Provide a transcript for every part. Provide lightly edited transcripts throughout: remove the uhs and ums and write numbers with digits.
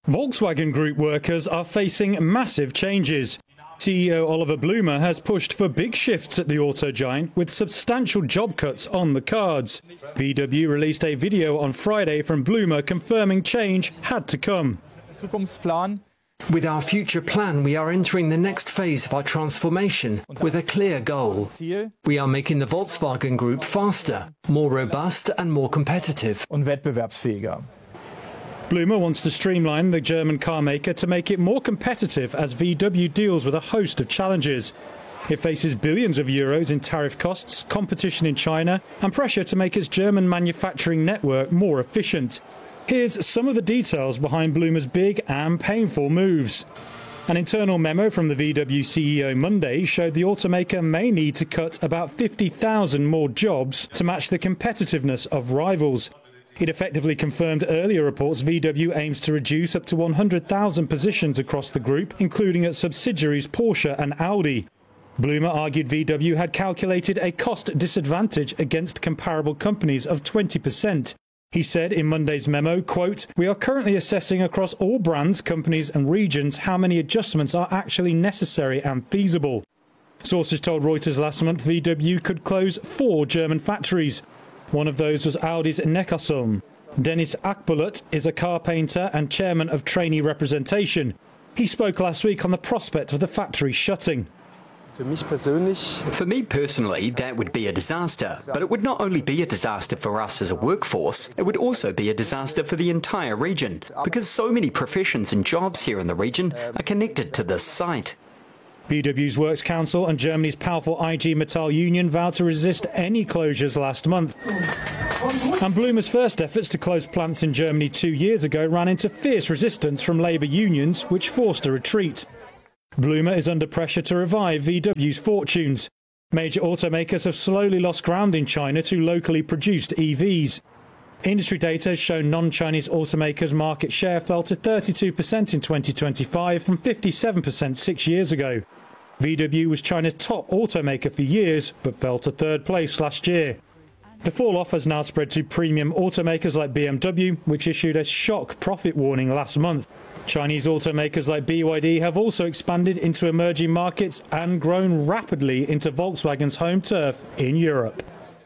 Volkswagen Group workers are facing massive changes. CEO Oliver Blume has pushed for big shifts at the auto giant with substantial job cuts on the cards. VW released a video on Friday from Blume confirming change had to come. With our future plan, we are entering the next phase of our transformation with a clear goal. We are making the Volkswagen Group faster, more robust and more competitive. Blume wants to streamline the German car maker to make it more competitive as VW deals with a host of challenges. It faces billions of euros in tariff costs, competition in China and pressure to make its German manufacturing network more efficient. Here's some of the details behind Blume's big and painful moves. An internal memo from the VW CEO Monday showed the automaker may need to cut about 50,000 more jobs to match the competitiveness of rivals. It effectively confirmed earlier reports VW aims to reduce up to 100,000 positions across the group, including at subsidiaries Porsche and Audi. Blume argued VW had calculated a cost disadvantage against comparable companies of 20%. He said in Monday's memo, quote, "We are currently assessing across all brands, companies and regions how many adjustments are actually necessary and feasible." Sources told Reuters last month VW could close 4 German factories. One of those was Audi's Neckarsulm. Dennis Akbulut is a car painter and chairman of trainee representation. He spoke last week on the prospect of the factory shutting. For me personally, that would be a disaster. But it would not only be a disaster for us as a workforce, it would also be a disaster for the entire region, because so many professions and jobs here in the region are connected to this site. VW's Works Council and Germany's powerful IG Metall union vowed to resist any closures last month. And Blume's first efforts to close plants in Germany 2 years ago ran into fierce resistance from labour unions, which forced a retreat. Blume is under pressure to revive VW's fortunes. Major automakers have slowly lost ground in China to locally produced EVs. Industry data has shown non-Chinese automakers' market share fell to 32% in 2025 from 57% 6 years ago. VW was China's top automaker for years, but fell to 3rd place last year. The fall-off has now spread to premium automakers like BMW, which issued a shock profit warning last month. Chinese automakers like BYD have also expanded into emerging markets and grown rapidly into Volkswagen's home turf in Europe.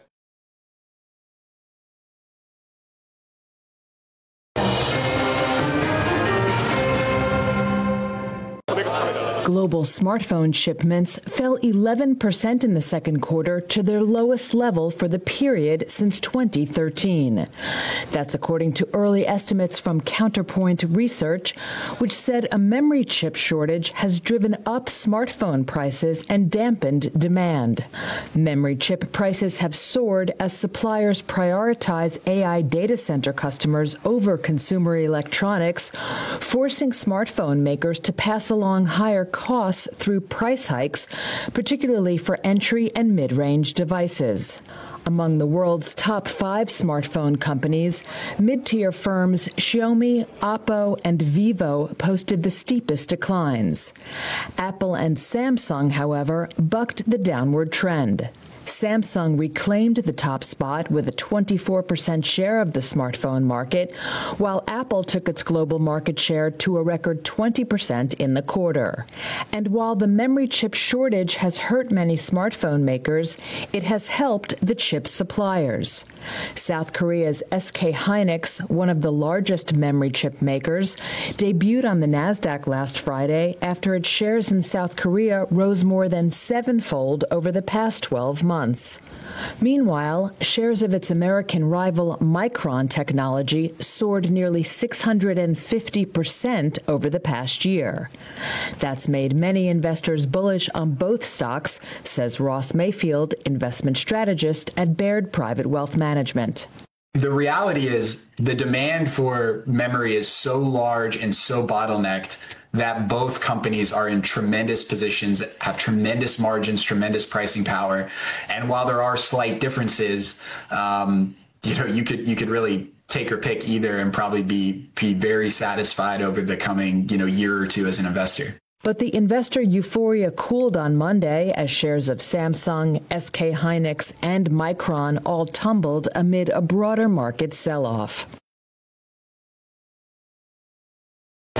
Global smartphone shipments fell 11% in the second quarter to their lowest level for the period since 2013. That's according to early estimates from Counterpoint Research, which said a memory chip shortage has driven up smartphone prices and dampened demand. Memory chip prices have soared as suppliers prioritize AI data center customers over consumer electronics, forcing smartphone makers to pass along higher costs through price hikes, particularly for entry and mid-range devices. Among the world's top 5 smartphone companies, mid-tier firms Xiaomi, Oppo, and Vivo posted the steepest declines. Apple and Samsung, however, bucked the downward trend. Samsung reclaimed the top spot with a 24% share of the smartphone market, while Apple took its global market share to a record 20% in the quarter. And while the memory chip shortage has hurt many smartphone makers, it has helped the chip suppliers. South Korea's SK Hynix, one of the largest memory chip makers, debuted on the Nasdaq last Friday after its shares in South Korea rose more than 7-fold over the past 12 months. Meanwhile, shares of its American rival Micron Technology soared nearly 650% over the past year. That's made many investors bullish on both stocks, says Ross Mayfield, investment strategist at Baird Private Wealth Management. The reality is the demand for memory is so large and so bottlenecked that both companies are in tremendous positions, have tremendous margins, tremendous pricing power. And while there are slight differences, you could really take or pick either and probably be very satisfied over the coming, year or two as an investor. But the investor euphoria cooled on Monday as shares of Samsung, SK Hynix, and Micron all tumbled amid a broader market sell-off.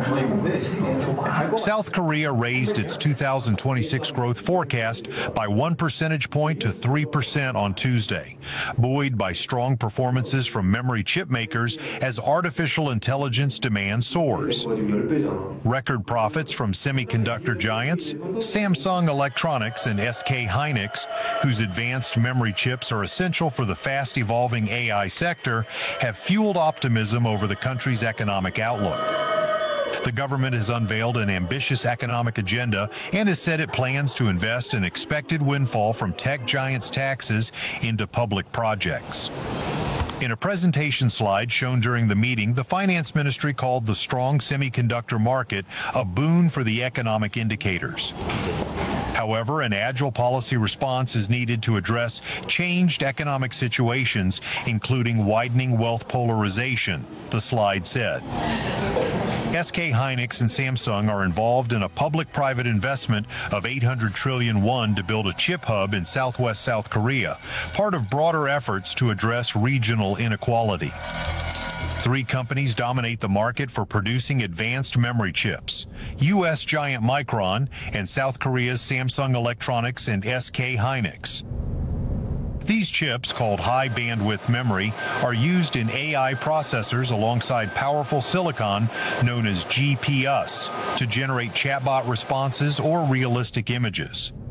South Korea raised its 2026 growth forecast by 1 percentage point to 3% on Tuesday, buoyed by strong performances from memory chip makers as artificial intelligence demand soars. Record profits from semiconductor giants, Samsung Electronics and SK Hynix, whose advanced memory chips are essential for the fast-evolving AI sector, have fueled optimism over the country's economic outlook. The government has unveiled an ambitious economic agenda and has said it plans to invest an expected windfall from tech giants' taxes into public projects. In a presentation slide shown during the meeting, the finance ministry called the strong semiconductor market a boon for the economic indicators. However, an agile policy response is needed to address changed economic situations, including widening wealth polarization, the slide said. SK Hynix and Samsung are involved in a public-private investment of 800 trillion won to build a chip hub in southwest South Korea, part of broader efforts to address regional inequality. 3 companies dominate the market for producing advanced memory chips: U.S. giant Micron and South Korea's Samsung Electronics and SK Hynix. These chips, called high-bandwidth memory, are used in AI processors alongside powerful silicon known as GPUs to generate chatbot responses or realistic images.